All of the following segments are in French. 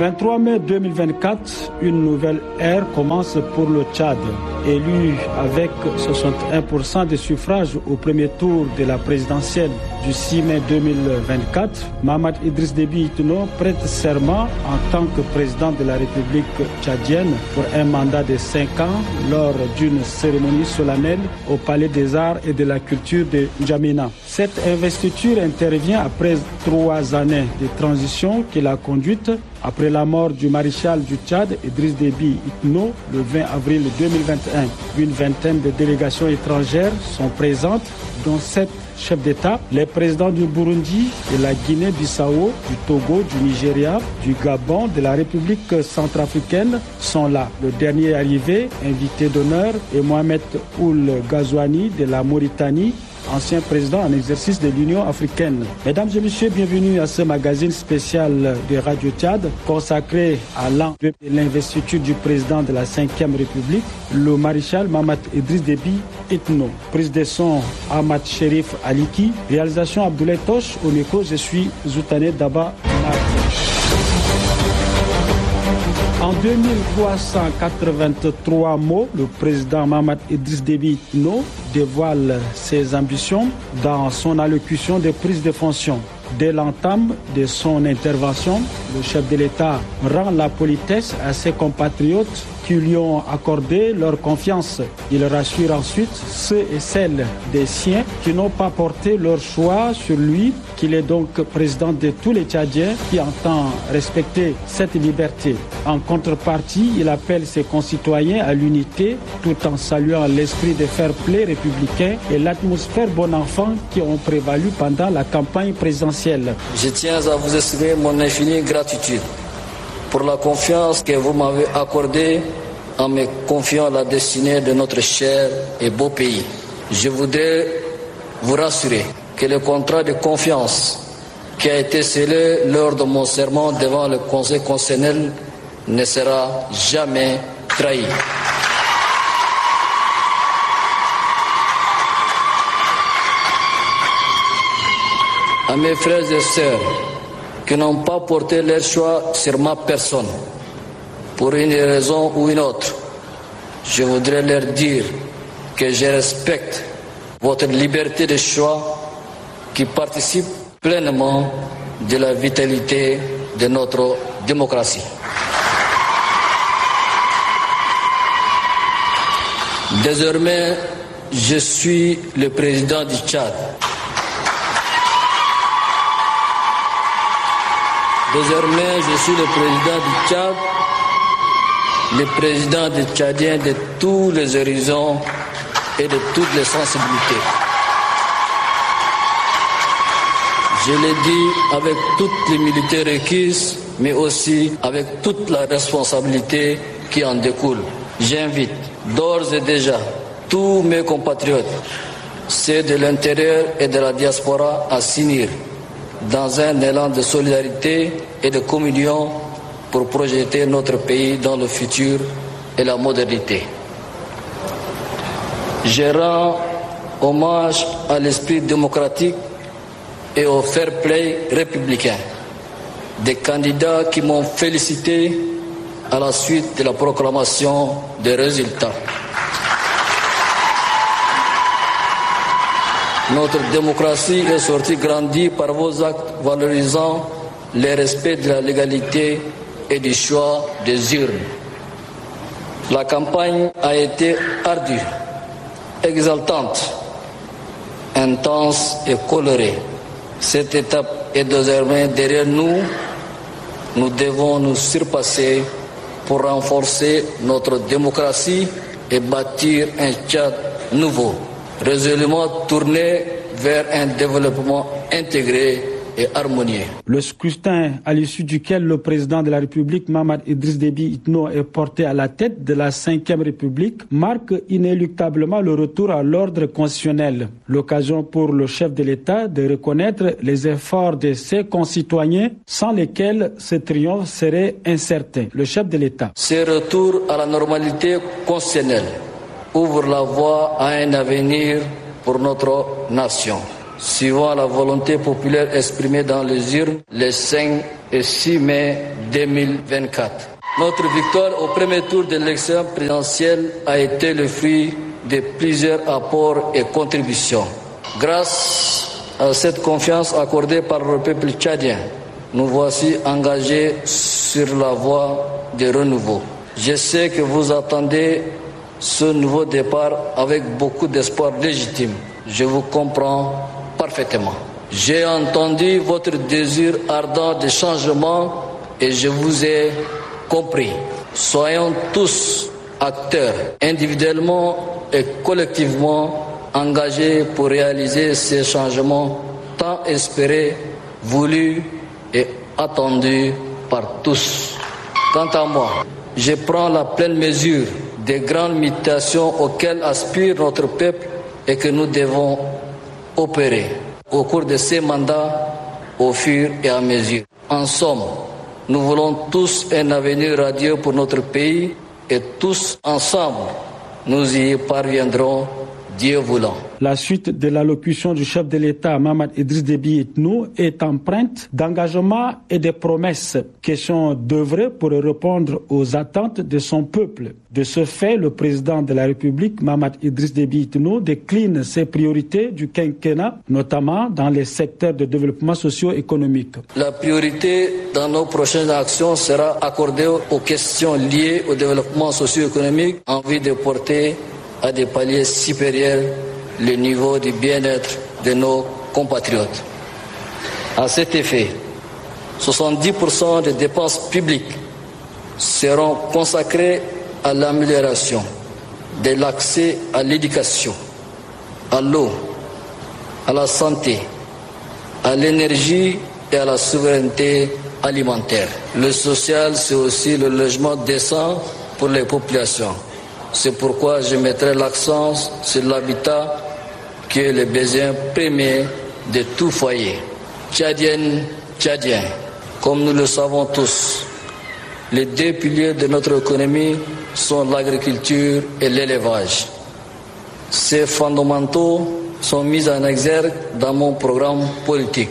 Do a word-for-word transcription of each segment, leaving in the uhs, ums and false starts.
vingt-trois mai deux mille vingt-quatre, une nouvelle ère commence pour le Tchad. Élu avec soixante et un pour cent des suffrages au premier tour de la présidentielle du six mai deux mille vingt-quatre, Mahamat Idriss Déby Itno prête serment en tant que président de la République tchadienne pour un mandat de cinq ans lors d'une cérémonie solennelle au Palais des Arts et de la Culture de N'Djamena. Cette investiture intervient après trois années de transition qu'il a conduite après la mort du maréchal du Tchad, Idriss Déby Itno, le vingt avril deux mille vingt et un. Une vingtaine de délégations étrangères sont présentes, dont sept chefs d'État. Les présidents du Burundi, de la Guinée-Bissau, du Togo, du Nigeria, du Gabon, de la République centrafricaine sont là. Le dernier arrivé, invité d'honneur, est Mohamed Ould Ghazouani de la Mauritanie, ancien président en exercice de l'Union africaine. Mesdames et messieurs, bienvenue à ce magazine spécial de Radio Tchad consacré à l'an de l'investiture du président de la cinquième République, le maréchal Mahamat Idriss Déby Itno. Prise de son Ahmad Cherif Aliki, réalisation Abdoulaye Tosh. Au micro, je suis Zoutané Daba. En deux mille trois cent quatre-vingt-trois mots, le président Mahamat Idriss Déby Itno dévoile ses ambitions dans son allocution de prise de fonction. Dès l'entame de son intervention, le chef de l'État rend la politesse à ses compatriotes qui lui ont accordé leur confiance. Il rassure ensuite ceux et celles des siens qui n'ont pas porté leur choix sur lui, qu'il est donc président de tous les Tchadiens qui entend respecter cette liberté. En contrepartie, il appelle ses concitoyens à l'unité tout en saluant l'esprit de fair-play républicain et l'atmosphère bon enfant qui ont prévalu pendant la campagne présidentielle. Je tiens à vous exprimer mon infinie gratitude pour la confiance que vous m'avez accordée en me confiant la destinée de notre cher et beau pays. Je voudrais vous rassurer que le contrat de confiance qui a été scellé lors de mon serment devant le Conseil constitutionnel ne sera jamais trahi. À mes frères et sœurs qui n'ont pas porté leur choix sur ma personne, pour une raison ou une autre, je voudrais leur dire que je respecte votre liberté de choix qui participe pleinement de la vitalité de notre démocratie. Désormais, je suis le président du Tchad. Désormais, je suis le président du Tchad, le président des Tchadiens de tous les horizons et de toutes les sensibilités. Je l'ai dit avec toute l'humilité requise, mais aussi avec toute la responsabilité qui en découle. J'invite d'ores et déjà tous mes compatriotes, ceux de l'intérieur et de la diaspora, à s'unir dans un élan de solidarité et de communion pour projeter notre pays dans le futur et la modernité. Je rends hommage à l'esprit démocratique et au fair play républicain des candidats qui m'ont félicité à la suite de la proclamation des résultats. Notre démocratie est sortie grandie par vos actes valorisant le respect de la légalité et du choix des urnes. La campagne a été ardue, exaltante, intense et colorée. Cette étape est désormais derrière nous. Nous devons nous surpasser pour renforcer notre démocratie et bâtir un Tchad nouveau, résolument tourné vers un développement intégré et harmonieux. Le scrutin à l'issue duquel le président de la République, Mahamat Idriss Déby Itno, est porté à la tête de la cinquième République marque inéluctablement le retour à l'ordre constitutionnel. L'occasion pour le chef de l'État de reconnaître les efforts de ses concitoyens sans lesquels ce triomphe serait incertain. Le chef de l'État. Ce retour à la normalité constitutionnelle ouvre la voie à un avenir pour notre nation. suivant la volonté populaire exprimée dans les urnes les cinq et six mai deux mille vingt-quatre. Notre victoire au premier tour de l'élection présidentielle a été le fruit de plusieurs apports et contributions. Grâce à cette confiance accordée par le peuple tchadien, nous voici engagés sur la voie du renouveau. Je sais que vous attendez ce nouveau départ avec beaucoup d'espoir légitime. Je vous comprends parfaitement. J'ai entendu votre désir ardent de changement et je vous ai compris. Soyons tous acteurs, individuellement et collectivement, engagés pour réaliser ces changements tant espérés, voulus et attendus par tous. Quant à moi, je prends la pleine mesure des grandes mutations auxquelles aspire notre peuple et que nous devons opérer au cours de ces mandats au fur et à mesure. En somme, nous voulons tous un avenir radieux pour notre pays et tous ensemble, nous y parviendrons, Dieu voulant. La suite de l'allocution du chef de l'État, Mahamat Idriss Déby Itno, est empreinte d'engagement et de promesses. Question d'œuvrer pour répondre aux attentes de son peuple. De ce fait, le président de la République, Mahamat Idriss Déby Itno, décline ses priorités du quinquennat, notamment dans les secteurs de développement socio-économique. La priorité dans nos prochaines actions sera accordée aux questions liées au développement socio-économique en vue de porter à des paliers supérieurs le niveau du bien-être de nos compatriotes. À cet effet, soixante-dix pour cent des dépenses publiques seront consacrées à l'amélioration de l'accès à l'éducation, à l'eau, à la santé, à l'énergie et à la souveraineté alimentaire. Le social, c'est aussi le logement décent pour les populations. C'est pourquoi je mettrai l'accent sur l'habitat qui est le besoin premier de tout foyer. Tchadiennes, Tchadiens, comme nous le savons tous, les deux piliers de notre économie sont l'agriculture et l'élevage. Ces fondamentaux sont mis en exergue dans mon programme politique.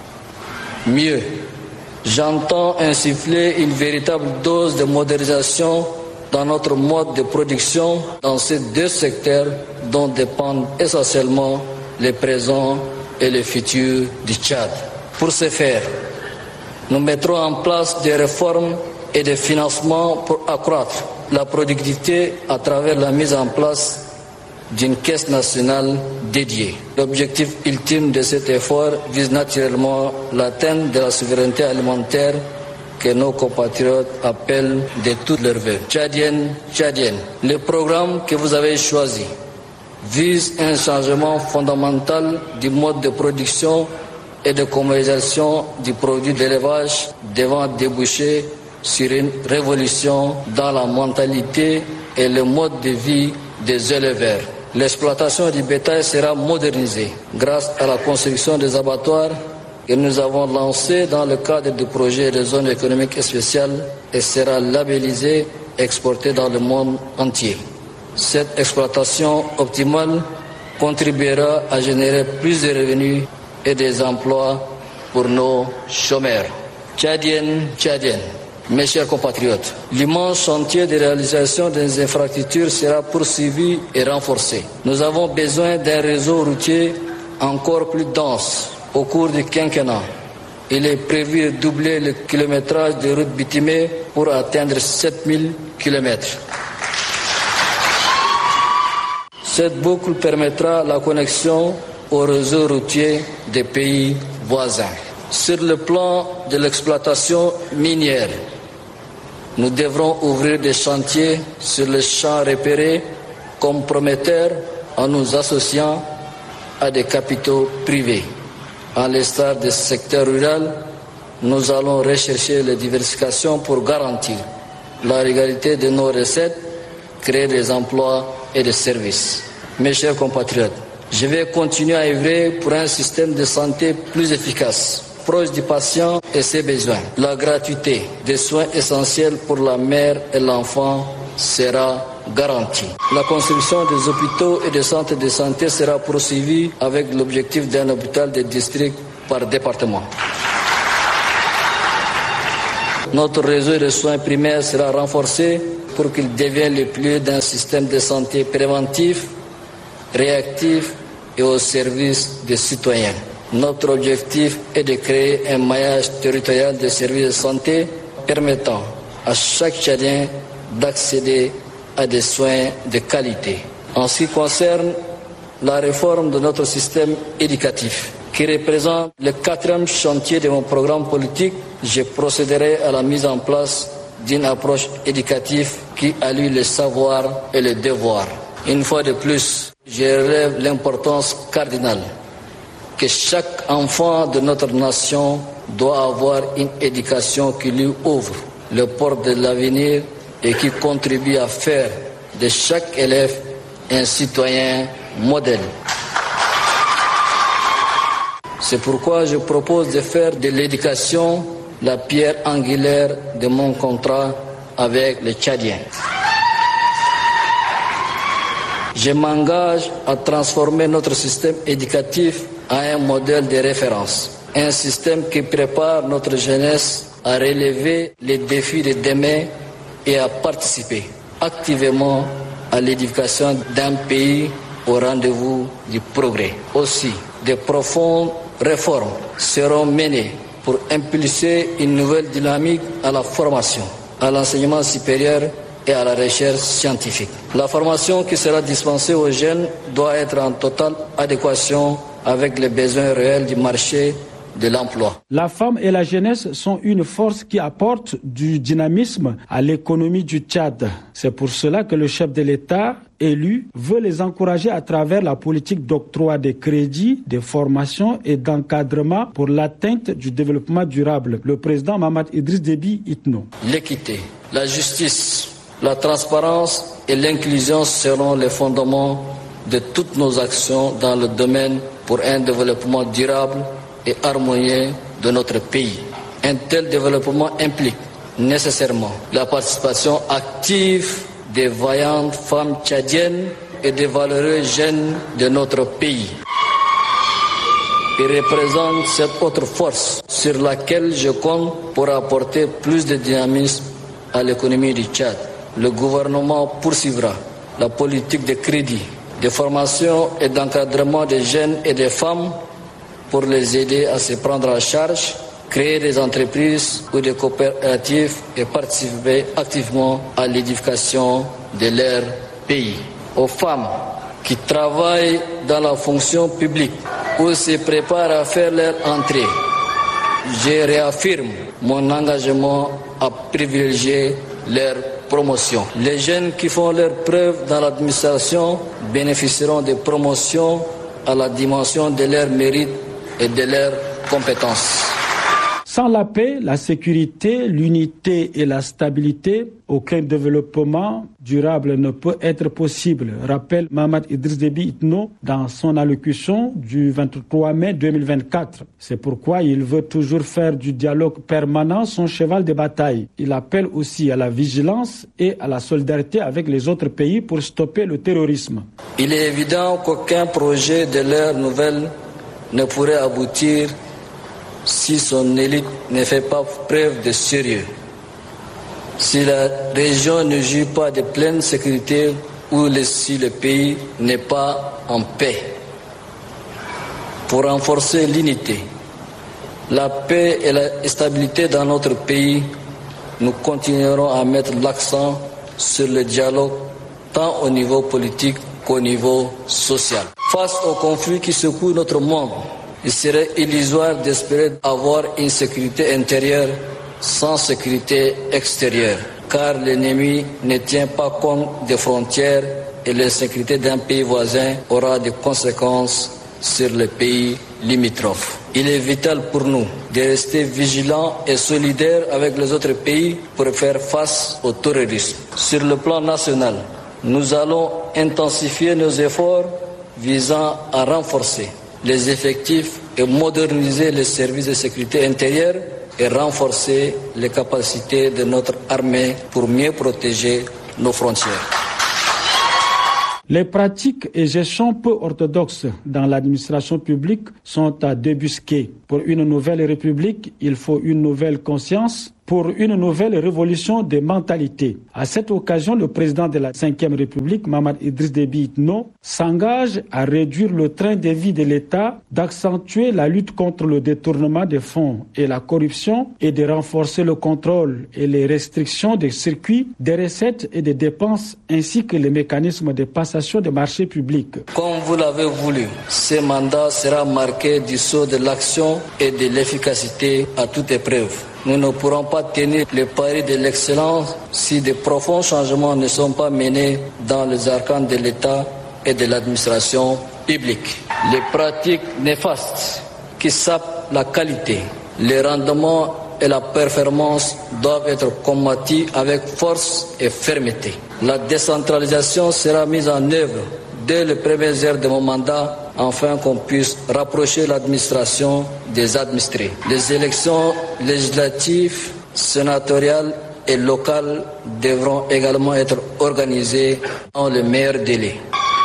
Mieux, j'entends insuffler une véritable dose de modernisation dans notre mode de production dans ces deux secteurs dont dépendent essentiellement les présents et les futurs du Tchad. Pour ce faire, nous mettrons en place des réformes et des financements pour accroître la productivité à travers la mise en place d'une caisse nationale dédiée. L'objectif ultime de cet effort vise naturellement l'atteinte de la souveraineté alimentaire que nos compatriotes appellent de toutes leurs vœux. Tchadiennes, Tchadiennes, le programme que vous avez choisi vise un changement fondamental du mode de production et de commercialisation du produit d'élevage devant déboucher sur une révolution dans la mentalité et le mode de vie des éleveurs. L'exploitation du bétail sera modernisée grâce à la construction des abattoirs que nous avons lancé dans le cadre du projet de zone économique spéciale et sera labellisé et exporté dans le monde entier. Cette exploitation optimale contribuera à générer plus de revenus et des emplois pour nos chômeurs. Tchadiennes, Tchadiennes, mes chers compatriotes, l'immense chantier de réalisation des infrastructures sera poursuivi et renforcé. Nous avons besoin d'un réseau routier encore plus dense. Au cours du quinquennat, il est prévu de doubler le kilométrage de routes bitumées pour atteindre sept mille kilomètres. Cette boucle permettra la connexion au réseau routier des pays voisins. Sur le plan de l'exploitation minière, nous devrons ouvrir des chantiers sur les champs repérés comme prometteurs en nous associant à des capitaux privés. À l'instar du secteur rural, nous allons rechercher les diversifications pour garantir la régularité de nos recettes, créer des emplois et des services. Mes chers compatriotes, je vais continuer à œuvrer pour un système de santé plus efficace, proche du patient et ses besoins. La gratuité des soins essentiels pour la mère et l'enfant sera garantie. La construction des hôpitaux et des centres de santé sera poursuivie avec l'objectif d'un hôpital de district par département. Notre réseau de soins primaires sera renforcé pour qu'il devienne le pilier d'un système de santé préventif, réactif et au service des citoyens. Notre objectif est de créer un maillage territorial de services de santé permettant à chaque Tchadien d'accéder à des soins de qualité. En ce qui concerne la réforme de notre système éducatif, qui représente le quatrième chantier de mon programme politique, je procéderai à la mise en place d'une approche éducative qui allie le savoir et le devoir. Une fois de plus, je relève l'importance cardinale que chaque enfant de notre nation doit avoir une éducation qui lui ouvre le porte de l'avenir et qui contribue à faire de chaque élève un citoyen modèle. C'est pourquoi je propose de faire de l'éducation la pierre angulaire de mon contrat avec les Tchadiens. Je m'engage à transformer notre système éducatif en un modèle de référence, un système qui prépare notre jeunesse à relever les défis de demain et à participer activement à l'éducation d'un pays au rendez-vous du progrès. Aussi, de profondes réformes seront menées pour impulser une nouvelle dynamique à la formation, à l'enseignement supérieur et à la recherche scientifique. La formation qui sera dispensée aux jeunes doit être en totale adéquation avec les besoins réels du marché de l'emploi. La femme et la jeunesse sont une force qui apporte du dynamisme à l'économie du Tchad. C'est pour cela que le chef de l'État élu veut les encourager à travers la politique d'octroi des crédits, de formation et d'encadrement pour l'atteinte du développement durable. Le président Mahamat Idriss Déby Itno. L'équité, la justice, la transparence et l'inclusion seront les fondements de toutes nos actions dans le domaine pour un développement durable et harmonieux de notre pays. Un tel développement implique nécessairement la participation active des vaillantes femmes tchadiennes et des valeureux jeunes de notre pays. Il représente cette autre force sur laquelle je compte pour apporter plus de dynamisme à l'économie du Tchad. Le gouvernement poursuivra la politique de crédit, de formation et d'encadrement des jeunes et des femmes pour les aider à se prendre en charge, créer des entreprises ou des coopératives et participer activement à l'édification de leur pays. Aux femmes qui travaillent dans la fonction publique ou se préparent à faire leur entrée, je réaffirme mon engagement à privilégier leur promotion. Les jeunes qui font leurs preuves dans l'administration bénéficieront de promotions à la dimension de leur mérite et de leurs compétences. Sans la paix, la sécurité, l'unité et la stabilité, aucun développement durable ne peut être possible, rappelle Mahamat Idriss Déby Itno dans son allocution du vingt-trois mai deux mille vingt-quatre. C'est pourquoi il veut toujours faire du dialogue permanent son cheval de bataille. Il appelle aussi à la vigilance et à la solidarité avec les autres pays pour stopper le terrorisme. Il est évident qu'aucun projet de l'ère nouvelle ne pourrait aboutir si son élite ne fait pas preuve de sérieux. Si la région ne jouit pas de pleine sécurité ou si le pays n'est pas en paix. Pour renforcer l'unité, la paix et la stabilité dans notre pays, nous continuerons à mettre l'accent sur le dialogue tant au niveau politique qu'au niveau social. Face aux conflits qui secouent notre monde, il serait illusoire d'espérer avoir une sécurité intérieure sans sécurité extérieure, car l'ennemi ne tient pas compte des frontières et l'insécurité d'un pays voisin aura des conséquences sur les pays limitrophes. Il est vital pour nous de rester vigilants et solidaires avec les autres pays pour faire face au terrorisme. Sur le plan national, nous allons intensifier nos efforts visant à renforcer les effectifs et moderniser les services de sécurité intérieure et renforcer les capacités de notre armée pour mieux protéger nos frontières. Les pratiques et gestions peu orthodoxes dans l'administration publique sont à débusquer. Pour une nouvelle république, il faut une nouvelle conscience. Pour une nouvelle révolution des mentalités. À cette occasion, le président de la cinquième République, Mahamat Idriss Déby Itno, s'engage à réduire le train de vie de l'État, d'accentuer la lutte contre le détournement des fonds et la corruption et de renforcer le contrôle et les restrictions des circuits, des recettes et des dépenses, ainsi que les mécanismes de passation des marchés publics. Comme vous l'avez voulu, ce mandat sera marqué du sceau de l'action et de l'efficacité à toute épreuve. Nous ne pourrons pas tenir le pari de l'excellence si de profonds changements ne sont pas menés dans les arcanes de l'État et de l'administration publique. Les pratiques néfastes qui sapent la qualité, les rendements et la performance doivent être combattus avec force et fermeté. La décentralisation sera mise en œuvre dès les premières heures de mon mandat, afin qu'on puisse rapprocher l'administration des administrés. Les élections législatives, sénatoriales et locales devront également être organisées dans le meilleur délai.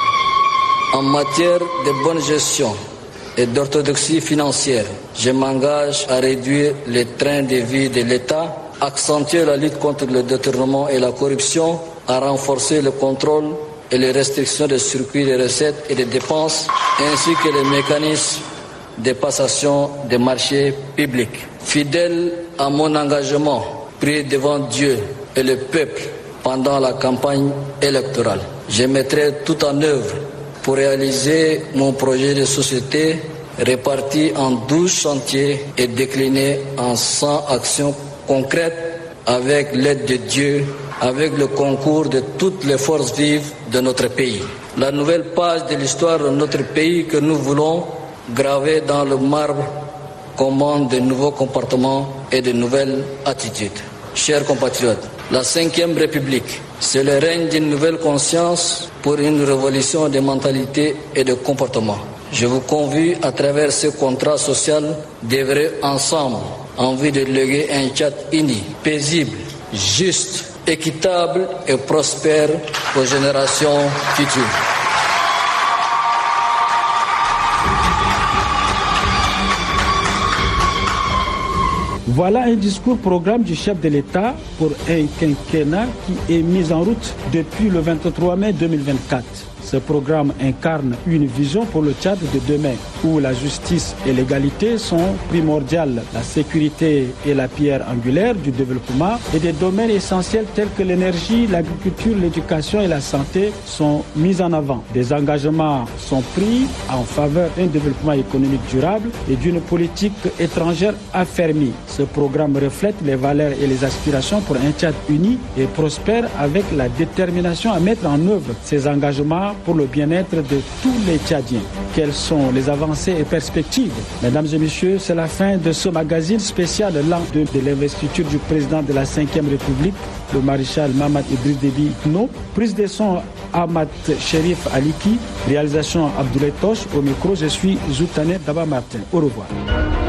En matière de bonne gestion et d'orthodoxie financière, je m'engage à réduire les trains de vie de l'État, accentuer la lutte contre le détournement et la corruption, à renforcer le contrôle et les restrictions des circuits de recettes et de dépenses, ainsi que les mécanismes de passation des marchés publics. Fidèle à mon engagement pris devant Dieu et le peuple pendant la campagne électorale, je mettrai tout en œuvre pour réaliser mon projet de société réparti en douze chantiers et décliné en cent actions concrètes avec l'aide de Dieu, avec le concours de toutes les forces vives de notre pays. La nouvelle page de l'histoire de notre pays que nous voulons graver dans le marbre commande de nouveaux comportements et de nouvelles attitudes. Chers compatriotes, la cinquième République, c'est le règne d'une nouvelle conscience pour une révolution des mentalités et de comportements. Je vous convie à travers ce contrat social d'œuvrer ensemble en vue de léguer un Tchad uni, paisible, juste, équitable et prospère aux générations futures. Voilà un discours programme du chef de l'État pour un quinquennat qui est mis en route depuis le vingt-trois mai deux mille vingt-quatre. Ce programme incarne une vision pour le Tchad de demain, où la justice et l'égalité sont primordiales. La sécurité est la pierre angulaire du développement et des domaines essentiels tels que l'énergie, l'agriculture, l'éducation et la santé sont mis en avant. Des engagements sont pris en faveur d'un développement économique durable et d'une politique étrangère affermie. Ce programme reflète les valeurs et les aspirations pour un Tchad uni et prospère avec la détermination à mettre en œuvre ces engagements pour le bien-être de tous les Tchadiens. Quelles sont les avancées et perspectives? Mesdames et messieurs, c'est la fin de ce magazine spécial l'an deux de l'investiture du président de la cinquième République, le maréchal Mahamat Idriss Déby Itno. Prise de son Ahmad Sherif Aliki, réalisation Abdoulaye Tosh. Au micro, je suis Zoutanet Daba Martin. Au revoir.